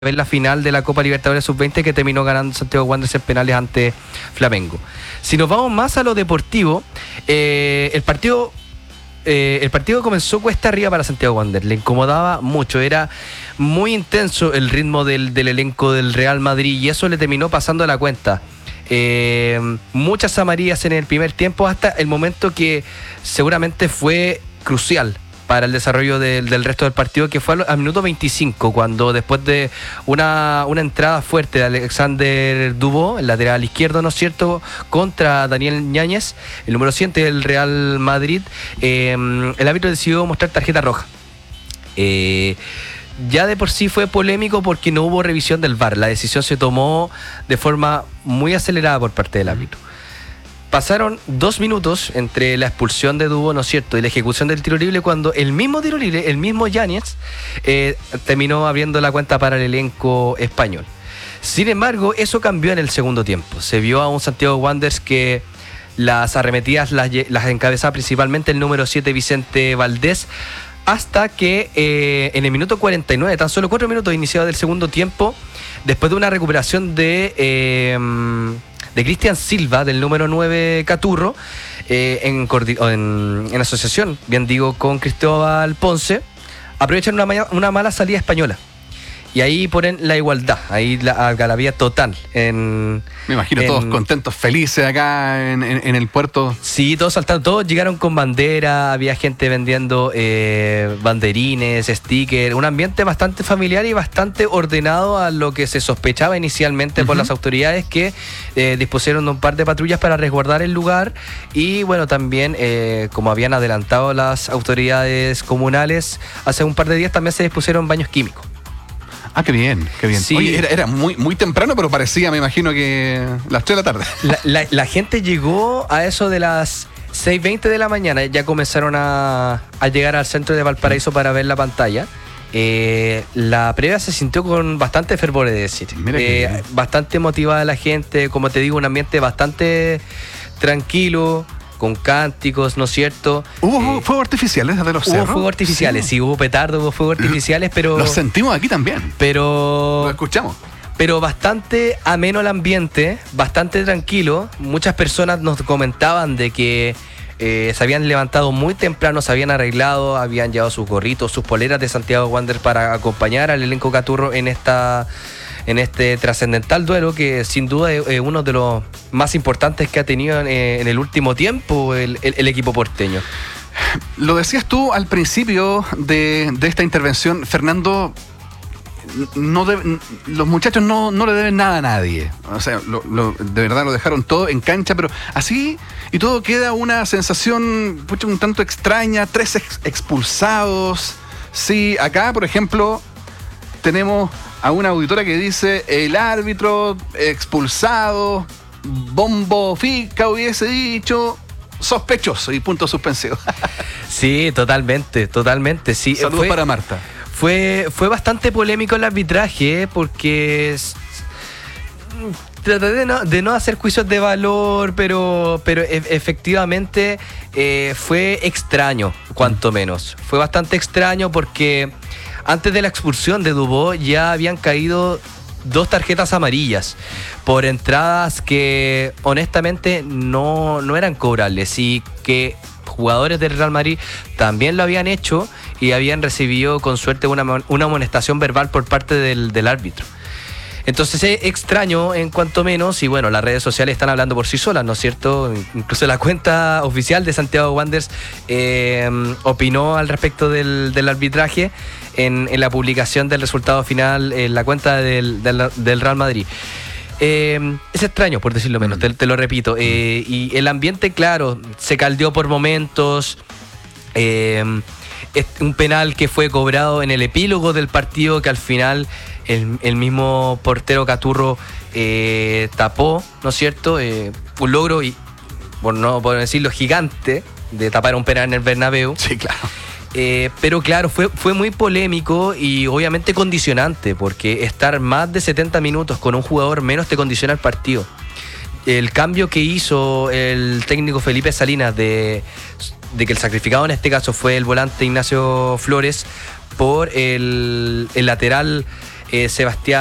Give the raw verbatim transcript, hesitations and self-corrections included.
ver la final de la Copa Libertadores sub veinte que terminó ganando Santiago Wanderers en penales ante Flamengo. Si nos vamos más a lo deportivo, eh, el partido eh, el partido comenzó cuesta arriba para Santiago Wanderers, le incomodaba mucho, era muy intenso el ritmo del, del elenco del Real Madrid y eso le terminó pasando a la cuenta. Eh, muchas amarillas en el primer tiempo hasta el momento que seguramente fue crucial para el desarrollo del, del resto del partido, que fue al, al minuto veinticinco, cuando después de una, una entrada fuerte de Alexander Dubó, el lateral izquierdo, ¿no es cierto?, contra Daniel Ñáñez, el número siete del Real Madrid, eh, el árbitro decidió mostrar tarjeta roja. Eh, ya de por sí fue polémico porque no hubo revisión del V A R, la decisión se tomó de forma muy acelerada por parte del árbitro. Pasaron dos minutos entre la expulsión de Dubó, ¿no es cierto?, y la ejecución del tiro libre, cuando el mismo tiro libre, el mismo Yáñez, eh, terminó abriendo la cuenta para el elenco español. Sin embargo, eso cambió en el segundo tiempo. Se vio a un Santiago Wanderers que las arremetidas las, las encabezaba principalmente el número siete, Vicente Valdés, hasta que eh, en el minuto cuarenta y nueve, tan solo cuatro minutos iniciados del segundo tiempo, después de una recuperación de... Eh, de Cristian Silva, del número nueve Caturro, eh, en, en, en asociación, bien digo, con Cristóbal Ponce, aprovechan una, una mala salida española. Y ahí ponen la igualdad, ahí la algarabía total. En, Me imagino en, todos contentos, felices acá en, en, en el puerto. Sí, todos saltaron, todos llegaron con bandera, había gente vendiendo eh, banderines, stickers, un ambiente bastante familiar y bastante ordenado a lo que se sospechaba inicialmente uh-huh. por las autoridades, que eh, dispusieron de un par de patrullas para resguardar el lugar y bueno, también eh, como habían adelantado las autoridades comunales, hace un par de días también se dispusieron baños químicos. Ah, qué bien, qué bien. Sí. Oye, era, era muy, muy temprano, pero parecía, me imagino que las tres de la tarde. La, la, la gente llegó a eso de las seis veinte de la mañana, ya comenzaron a, a llegar al centro de Valparaíso para ver la pantalla. Eh, la previa se sintió con bastante fervor, de decir. Eh, bastante motivada la gente, como te digo, un ambiente bastante tranquilo, con cánticos, ¿no es cierto? ¿Hubo eh, fuegos artificiales desde los hubo cerros? Hubo fuegos artificiales, sí. sí, hubo petardos, hubo fuegos artificiales, pero... Los sentimos aquí también. Pero... Lo escuchamos. Pero bastante ameno el ambiente, bastante tranquilo. Muchas personas nos comentaban de que eh, se habían levantado muy temprano, se habían arreglado, habían llevado sus gorritos, sus poleras de Santiago Wanderers para acompañar al elenco Caturro en esta... en este trascendental duelo que sin duda es uno de los más importantes que ha tenido en el último tiempo el, el, el equipo porteño. Lo decías tú al principio de, de esta intervención, Fernando, no debe, los muchachos no, no le deben nada a nadie. O sea, lo, lo, de verdad lo dejaron todo en cancha, pero así y todo queda una sensación pucha, un tanto extraña, tres ex, expulsados. Sí, acá, por ejemplo, tenemos a una auditora que dice el árbitro expulsado, Bombo Fica hubiese dicho sospechoso y punto suspensivo. Sí, totalmente, totalmente. Sí, saludos fue, para Marta. Fue, fue bastante polémico el arbitraje porque traté de no, de no hacer juicios de valor, pero, pero e- efectivamente eh, fue extraño, cuanto menos. Fue bastante extraño porque antes de la expulsión de Dubó ya habían caído dos tarjetas amarillas por entradas que honestamente no, no eran cobrables y que jugadores del Real Madrid también lo habían hecho y habían recibido con suerte una, una amonestación verbal por parte del, del árbitro. Entonces es extraño en cuanto menos y bueno, las redes sociales están hablando por sí solas, ¿no es cierto? Incluso la cuenta oficial de Santiago Wanderers eh, opinó al respecto del, del arbitraje en, en la publicación del resultado final en la cuenta del, del, del Real Madrid. Eh, es extraño, por decirlo menos, te, te lo repito. Eh, y el ambiente, claro, se caldeó por momentos. Eh, un penal que fue cobrado en el epílogo del partido que al final el, el mismo portero Caturro eh, tapó, ¿no es cierto? Eh, un logro, y por no por decirlo, gigante de tapar un penal en el Bernabéu. Sí, claro. Eh, pero claro, fue, fue muy polémico y obviamente condicionante, porque estar más de setenta minutos con un jugador menos te condiciona el partido. El cambio que hizo el técnico Felipe Salinas de, de que el sacrificado en este caso fue el volante Ignacio Flores por el, el lateral eh, Sebastián